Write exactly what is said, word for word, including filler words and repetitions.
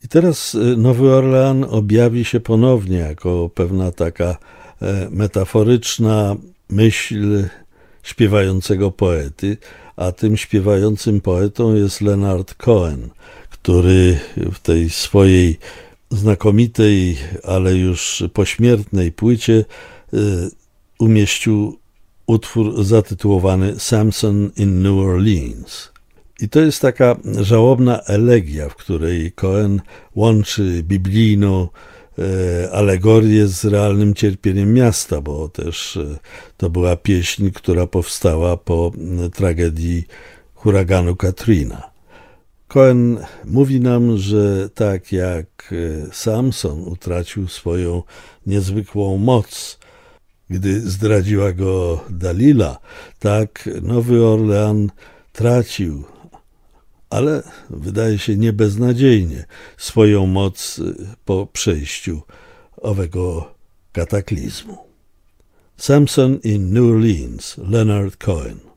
I teraz Nowy Orlean objawi się ponownie jako pewna taka metaforyczna myśl śpiewającego poety, a tym śpiewającym poetą jest Leonard Cohen, który w tej swojej znakomitej, ale już pośmiertnej płycie umieścił utwór zatytułowany Samson in New Orleans. I to jest taka żałobna elegia, w której Cohen łączy biblijną alegorię z realnym cierpieniem miasta, bo też to była pieśń, która powstała po tragedii huraganu Katrina. Cohen mówi nam, że tak jak Samson utracił swoją niezwykłą moc, gdy zdradziła go Dalila, tak Nowy Orlean tracił, ale wydaje się nie beznadziejnie, swoją moc po przejściu owego kataklizmu. Samson in New Orleans, Leonard Cohen.